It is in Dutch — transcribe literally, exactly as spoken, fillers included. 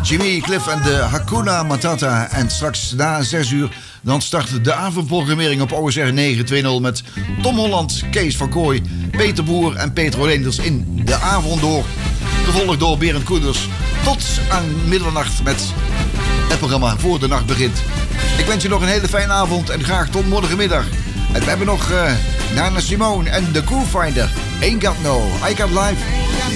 Jimmy Cliff en de Hakuna Matata. En straks na zes uur dan start de avondprogrammering op O S R negen twintig met Tom Holland, Kees van Kooij, Peter Boer en Peter Leenders in de avond door. Gevolgd door Berend Koenders tot aan middernacht met het programma Voor de Nacht Begint. Ik wens je nog een hele fijne avond en graag tot morgenmiddag. En we hebben nog uh, Nana Simone en The Cool Finder. Ain't Got No, I Got Life.